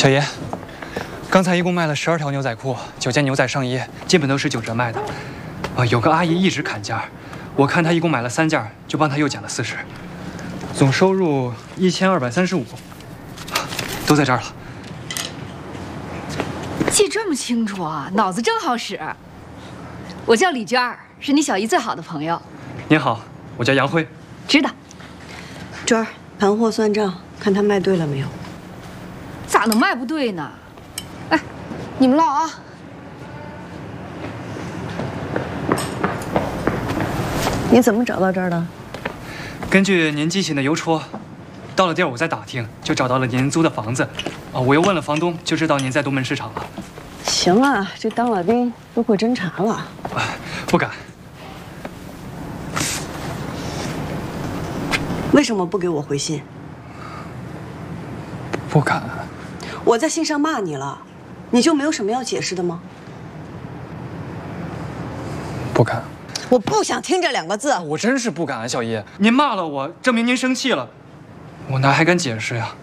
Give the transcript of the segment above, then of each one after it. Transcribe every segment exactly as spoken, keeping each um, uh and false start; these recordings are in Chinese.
小爷，刚才一共卖了十二条牛仔裤，九件牛仔上衣，基本都是九折卖的。啊，有个阿姨一直砍价，我看她一共买了三件，就帮她又减了四十，总收入一千二百三十五，都在这儿了。 记这么清楚啊，脑子真好使。我叫李娟，是你小姨最好的朋友。 您好，我叫杨辉。 知道。 娟儿，盘货算账，看他卖对了没有？ 咋能卖不对呢？哎， 你们唠啊。 你怎么找到这儿的？ 根据您寄信的邮戳，到了地儿我再打听，就找到了您租的房子。啊，我又问了房东，就知道您在东门市场了。 行啊，这当了兵都会侦查了。 啊，不敢。 为什么不给我回信？ 不敢。 我在信上骂你了，你就没有什么要解释的吗？ 不敢。 我不想听这两个字。 我真是不敢啊，小姨，您骂了我，证明您生气了，我哪还敢解释呀？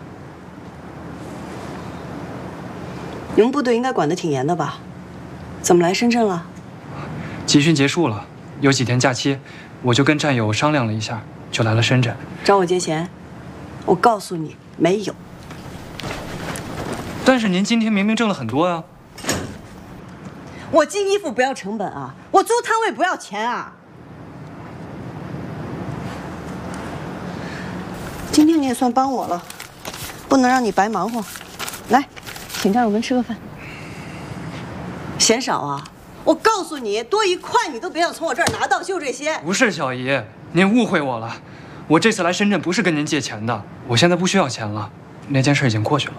你们部队应该管得挺严的吧？怎么来深圳了？ 集训结束了，有几天假期，我就跟战友商量了一下，就来了深圳。 找我借钱？我告诉你，没有。 但是您今天明明挣了很多呀。 我进衣服不要成本啊，我租摊位不要钱啊。今天你也算帮我了，不能让你白忙活。来，请战友们吃个饭。嫌少啊？我告诉你，多一块你都别想从我这儿拿到，就这些。 不是小姨，您误会我了。我这次来深圳不是跟您借钱的，我现在不需要钱了，那件事已经过去了。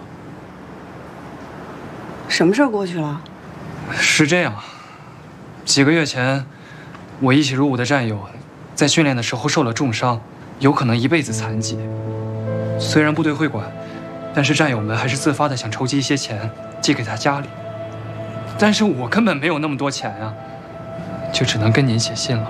什么事儿过去了？ 是这样，几个月前，我一起入伍的战友，在训练的时候受了重伤，有可能一辈子残疾。虽然部队会管，但是战友们还是自发的想筹集一些钱寄给他家里。但是我根本没有那么多钱呀，就只能跟您写信了。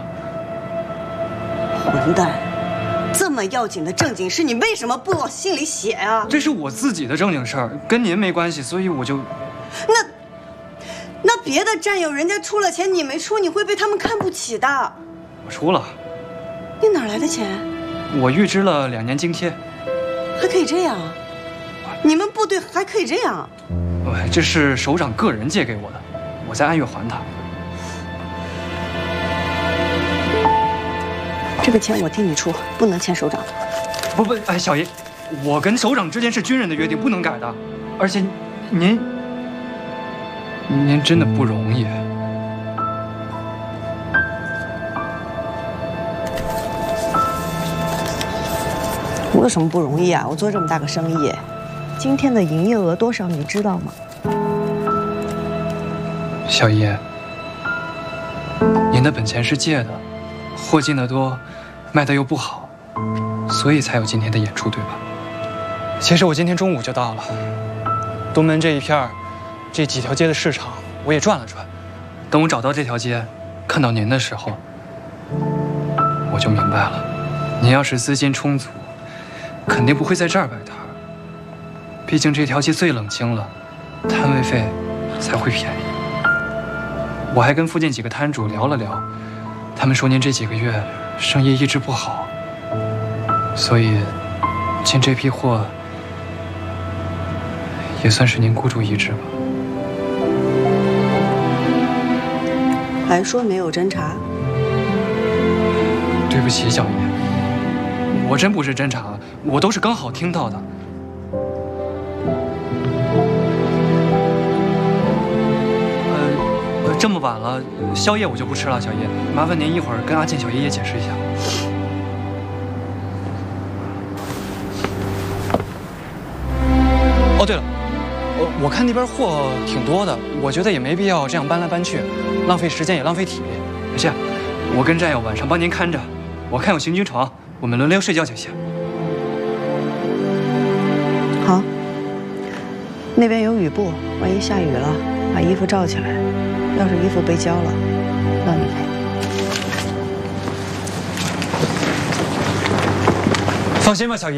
混蛋！这么要紧的正经事，你为什么不往信里写啊？ 这是我自己的正经事儿，跟您没关系，所以我就…… 那。那别的战友人家出了钱，你没出，你会被他们看不起的。 我出了。 你哪来的钱？ 我预支了两年津贴。 还可以这样？你们部队还可以这样？ 哎，这是首长个人借给我的，我再按月还他。 这个钱我替你出，不能欠首长的。 不不，哎，小姨，我跟首长之间是军人的约定，不能改的。而且，您。您真的不容易。 我有什么不容易啊？我做这么大个生意，今天的营业额多少你知道吗？ 小姨，您的本钱是借的，货进的多，卖的又不好，所以才有今天的演出，对吧？其实我今天中午就到了东门这一片儿。这几条街的市场我也转了转，等我找到这条街，看到您的时候，我就明白了，您要是资金充足，肯定不会在这儿摆摊儿。毕竟这条街最冷清了，摊位费才会便宜。我还跟附近几个摊主聊了聊，他们说您这几个月生意一直不好，所以进这批货也算是您孤注一掷吧。 还说没有侦查？ 对不起，小姨，我真不是侦查，我都是刚好听到的。呃，这么晚了，宵夜我就不吃了，小姨，麻烦您一会儿跟阿庆小爷爷解释一下。哦，对了。呃，我看那边货挺多的，我觉得也没必要这样搬来搬去，浪费时间也浪费体力。这样，我跟战友晚上帮您看着，我看有行军床，我们轮流睡觉就行。 好。那边有雨布，万一下雨了，把衣服罩起来。要是衣服被浇了，那你赔。 放心吧，小姨。